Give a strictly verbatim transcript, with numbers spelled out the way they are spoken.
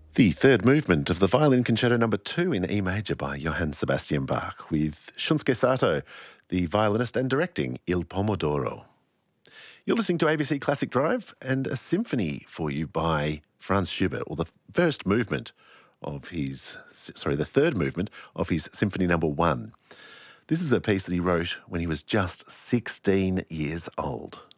The third movement of the Violin Concerto Number Two in E major by Johann Sebastian Bach, with Shunsuke Sato, the violinist, and directing Il Pomodoro. You're listening to A B C Classic Drive, and a symphony for you by Franz Schubert, or the first movement of his, sorry, the third movement of his Symphony Number One. This is a piece that he wrote when he was just sixteen years old.